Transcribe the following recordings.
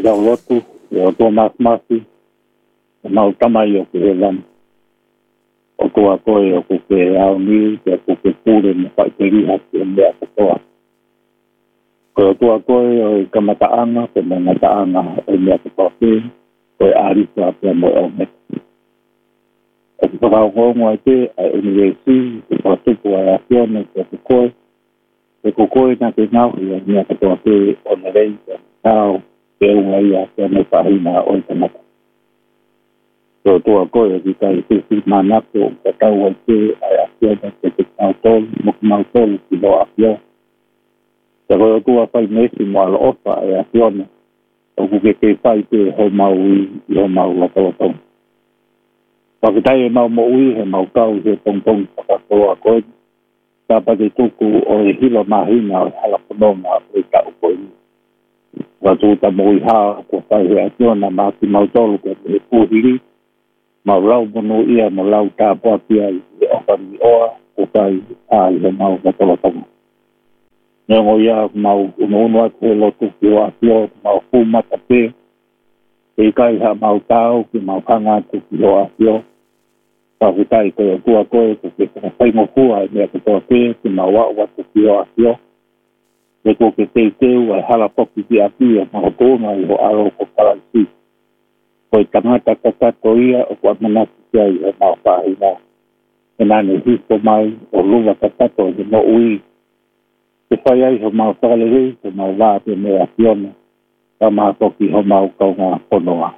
da lotu o to masi mau tamai o ke lam o to a koe o ke au ni ke ko ke pure me fa ke ri ha ke me a to ko to a koe o kamataanga ke mataanga o me a to ke ko ari sa pe mo o me o ko ra go mo te a university ko to ko a fiona ke ko koe na ke nau ia ni a to ke o na rei tau ke unga ia ke me pahina o te mata. So toa koe ki kai tisi manako ka tau ai te ai a fiona ke te mautolu, moku mautolu ki lo a fio. Te koe o tua pai mesi mo ala ofa ai a fiona o kuke ke pai te ho mau i ho mau la tau tau. Pakitai e mau mo ui he mau kau he tong tong pakakoloa koe. Tapa te tuku o e hila mahina o hala pononga o e kau koe ni. Watu ta mo i haa ko whai he ationa maki mautolu ke me puhiri. Mau lau mono ia mo lau tāpua pia i okari oa ko whai haa i he mau katolotonga. Niongo ia mau uno atu he lotu ki o atio mau fumata pe. E kai ha mau tau ki mau panga atu ki o atio. Pakitai koe o tua koe ko ke whaingo hua e mea katoa te ki mau watu ki o atio. Me ko ke teu ai hala poki ki apia ma o tōna i ho aro ko karaisi. Koe tangata kakato ia o kua manaki kia i he mau whahina. E nane histo mai o luwa kakato i mo ui. Te whai ai ho mau whakalere, ho mau wāpe me a fiona. Ka maa toki ho mau kaunga ponoa.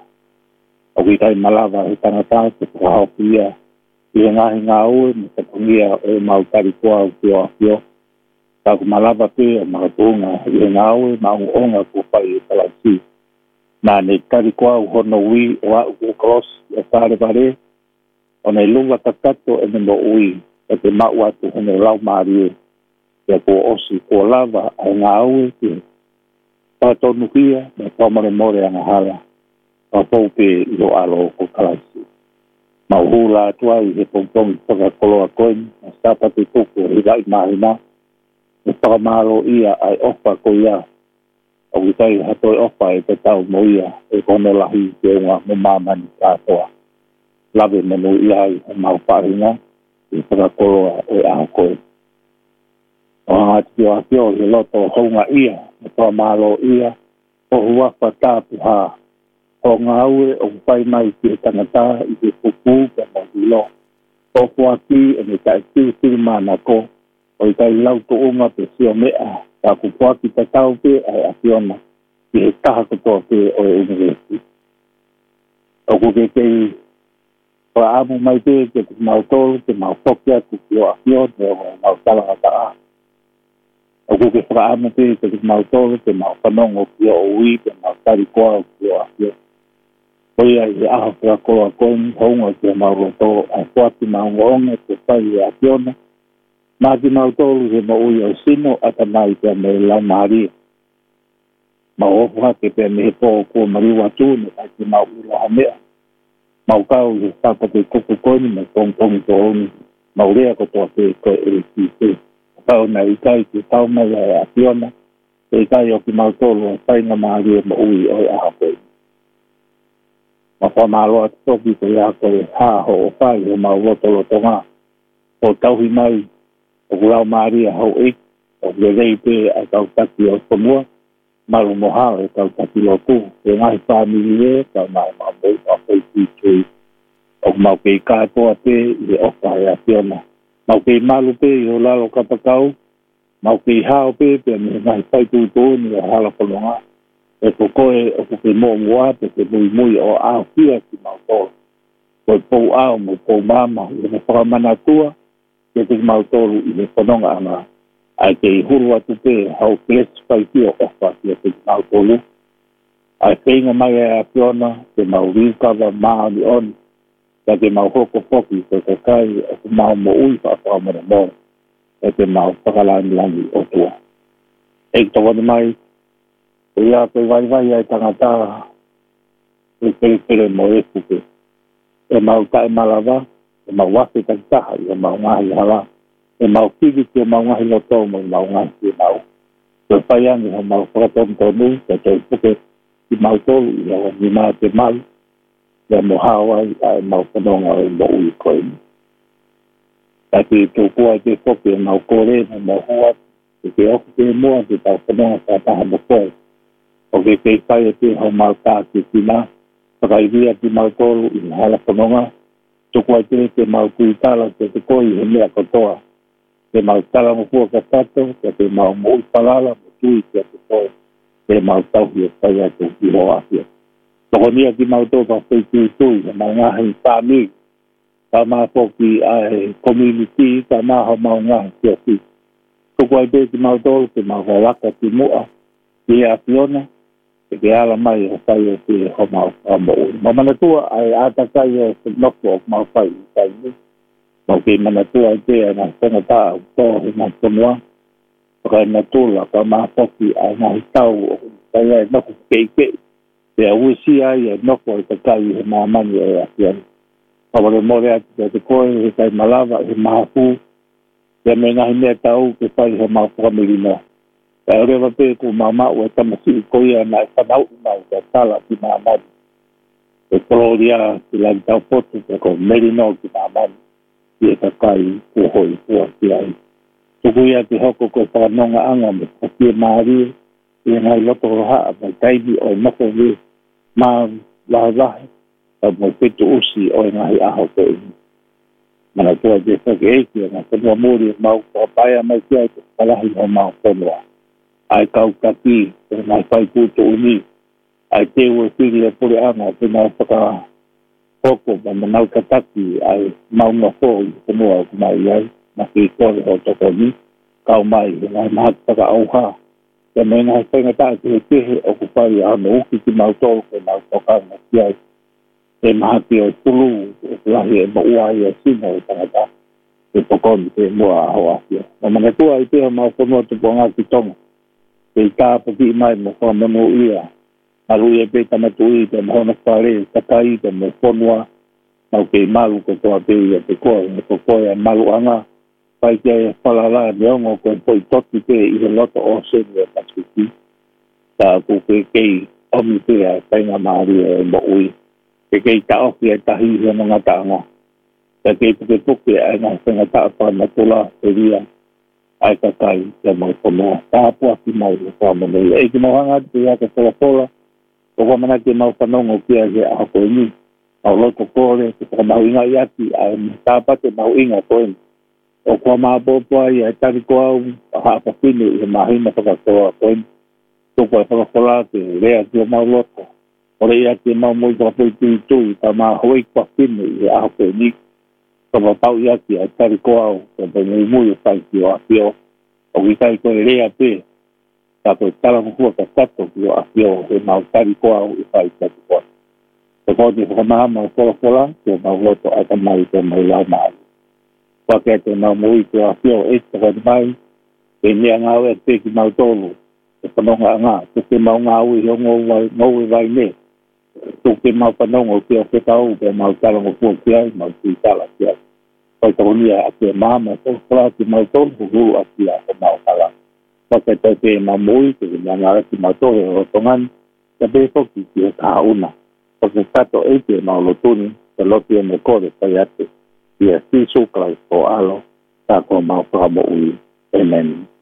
O ki kai malawa he tangata te whahau pia. I he ngahi ngā ue me te pungia o mau tari kua o ki o a fio. Ka ku malawa pe o makatunga i he ngā ue maungu onga ku whai e talasi. Nā ne tari kua o hono ui o a u kros e whare ware. O nei lunga takato e nemo ui. E te mau atu hene lau maari e. Ia ko osi ko lava ai ngā ue ki. Tātonu hia me tomare more anga hala. Ka poupe i o alo ko kalasi. Mau hula atua i he pongtongi whakakoloa koini. Na stapa te tuku i rai mahina. Me whakamalo ia ai ofa ko ia. O witai hatoi ofa e te tau mo ia. E kono lahi ke unga mo mamani kātoa. Lave menu ia i he mau wharinga. I whakakoloa e aho koe. O ngāti o atio i loto honga ia. Me whakamalo ia. O huafa tāpu haa. O ngā ue o whai mai ki e tangata i te pupu ka mo hilo. O fuaki e me kai tūtiri mana ko. O i kai lauto unga pe sio mea. Ka ku fuaki ta tau pe ai a fiona. I he taha katoa pe o e university. O ku ke kei o amu mai pe ke te mau tolu, ke mau pokia ku ki o a fiona o mau talanga ta a. O ku ke whaamu pe ke te mau tolu, ke mau whanongo ki o ui, ke mau tari koa ki o a fiona. Oia i aho kua koa koini, honga ki a mauroto, ai kuati maungonga, te whai a fiona. Mā ki mautolu he mo ui o sino, ata mai pia me lau maari. Ma ofuha ke pia me he pō kua mariwa tūne, ai ki mau ilo hamea. Mau kau he whaka te kuku koini, me tongtongi to oni. Mau rea kotoa te koe e ki te. Kau na i kai ki tau mai a fiona. E kai o ki mautolu, a whainga maari e mo ui o aho koini. Ma whamaloa toki ko ia koe hāho o whai o mau loto ngā. O tauhi mai, o kurau maari a hau ik, o le rei pe a kau taki o tomua, maru mohao e kau taki lo tu. E ngai whamiri e, kau mai mau mei o kei ki tui. O mau kei kātoa pe i oka e a fiona. Mau kei malu pe i o lalo kapakau, mau kei hao pe pe me ngai whaitu tūni o hala pono ngā. E ko koe o ke mō mua pe ke mui o ao kia ki mautolu. Koe pou ao mo pou mama i me whakamana tua ke te mautolu i me whanonga anga. Ai ke i huru atu pe hau kles whai kia ofa ki te mautolu. Ai whainga mai a fiona ke mau rīkawa maa ni on. Ka ke mau hoko poki ko te kai o ke mau mo ui whakamana mō. E ke mau whakalani langi o tua. E ki mai ia pe vai ai tangata e pere mo e puke. E mau tae malawa, e mau wase taha, e mau ngahi hala, e mau kiri ki e mau ngahi loto mo e mau ngahi ki e mau. Te whaiangi ho mau whakatom tonu, te te puke ki mau tolu ia ni ma te mal ia mo Hawaii ai mau panonga o mo ui koe taki tu kua te kopi mau kore na mau hua ke oku te mua te tau panonga sa taha mo koe o ke kei kai te ho mau tā ki tina pakairia ki mau tolu i hala panonga tukua te mau kuitala te koi he mea kotoa te mau tala mo kua katato te mau mo ui palala mo tui te koe te mau tau hi kai atu ki hoa kia toko nia ki mau tō pa whai tui mau ngahi pāmi ka maa poki ai community ka maa ho mau ngahi kia ki tuku ai te mau tō te mau wawaka ki mua ki a fiona te ke ala mai o kai o te ho mau mo ui mamana tua ai ata kai o te noko o mau whai kai ni mau ki mana tua ai te ana tangata o tō he mau tonua kai na tula ka maa poki ai ngahi tau o kai ai noko keikei te awisi ai e noko i te kai he maamani e a fiana. Pawale more ati te koe he kai malava he mahafu te me ngahi mea tau ke whai he mahafukamiri no. Kai orewa pe ku maamau e tamasi i koia na e whanau i mau te tala ki maamani. E koloria ki lai tau potu te ko merino ki maamani i e kai ku hoi kua ki ai. Tuku ia te hoko koe whanonga anga me kakie maari i ngai loto roha mai taimi o noko vi ma lahe mo petu usi o ngai aho ko mana tua de ke eki na ko muri mau ko paia mai kia ko lahi o mau konwa ai kau kati na pai puto uni ai te o tiri por ana te na paka poko ma mau kataki ai mau no ko no mai ai na ki ko o to ko ni kau mai na ma paka auha te mena he ngata te okupai a no ki mau tō ko mau toka na kia e maha ki o tulu lahi e mauai e sino e tangata e tokoni te mua hoa kia na mana tua i te mau whanua te ponga ki tonga te i kāpaki mai mo whamano ia maru e pe tamatu i te mahona whare takai te mo whanua mau ke malu ko toa te ia te koe me ko koe a malu anga pai ke whalala me ongo ko poi toti te i he loto o senu e patuki ta ku ke kei omi te a kainga maari e mo ui ke kei ta oki e tahi he mga taanga ta kei puke e nga whenga ta apa na tula e ria ai ka kai te mo whanua ta apua ki mai e whamano ia e ki mohanga te ia ke whalapola o whamana ke mau whanongo kia he a hako ni au loto kore ke whamau inga i ati ai tāpate mau inga koe o kua maapopoa i e tari koa au haapapine i he mahina whakatoa koe tuku e whakakola te rea ki o mau loto o rea ki mau moi whakapoi tui ta maa hoi kua pine i he aho koe ni kama pau i aki e tari koa au te pengi mui o whai ki o apio o ki kai koe rea pe ta koe tala kukua ka tato ki o apio he mau tari koa au i whai tari koa te koe te whakamahama o whakakola ki o mau loto ai ka mai te mai lau maari wake te mau mui te a pio e te kai mai e nea ngau e te ki mau tolu e whanonga ngā te mau ngau i ngau vai ne te mau whanonga ki o whetau pe mau talango pua ki ai mau tui tala ki ai kai taronia a te maama te whara ki mau tolu hulu a ki a o mau tala wake te mau mui te nea ngau ki mau tolu o tongan te befoki ki e ka una wake tato e te mau lotuni te loti e me kore kai ate ia si sukai o alo ta ko mau whakamo ui. Amen.